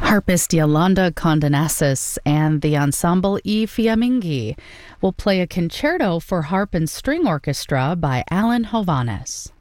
Harpist Yolanda Condonasis and the Ensemble I Fiammingi will play a concerto for harp and string orchestra by Alan Hovhaness.